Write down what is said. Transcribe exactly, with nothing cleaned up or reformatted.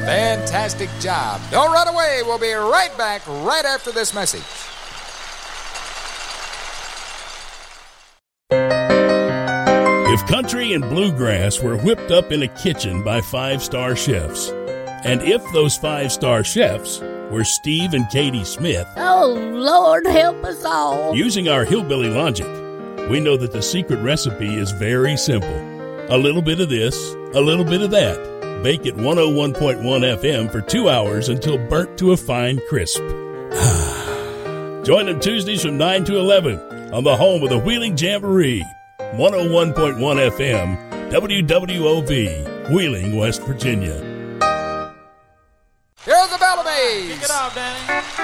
Fantastic job. Don't run away. We'll be right back right after this message. If country and bluegrass were whipped up in a kitchen by five-star chefs, and if those five-star chefs were Steve and Katie Smith, oh, Lord, help us all. Using our hillbilly logic, we know that the secret recipe is very simple. A little bit of this, a little bit of that. Bake at one oh one point one F M for two hours until burnt to a fine crisp. Join them Tuesdays from nine to eleven on the home of the Wheeling Jamboree. one oh one point one F M, W W O V, Wheeling, West Virginia. Here's the Bellamy's. Kick it off, Danny.